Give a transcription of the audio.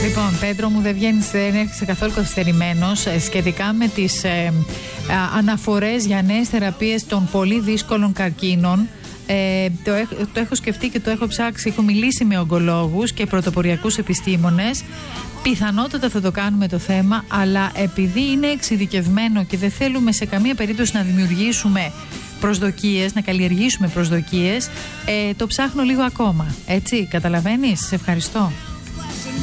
Λοιπόν, Πέτρο μου, δεν έρχεσαι καθόλου καθυστερημένος σχετικά με τις αναφορές για νέες θεραπείες των πολύ δύσκολων καρκίνων. Το έχω σκεφτεί και το έχω ψάξει. Έχω μιλήσει με ογκολόγους και πρωτοποριακούς επιστήμονες. Πιθανότατα θα το κάνουμε το θέμα, αλλά επειδή είναι εξειδικευμένο και δεν θέλουμε σε καμία περίπτωση να δημιουργήσουμε προσδοκίες, να καλλιεργήσουμε προσδοκίες, το ψάχνω λίγο ακόμα. Έτσι, καταλαβαίνεις? Σε ευχαριστώ.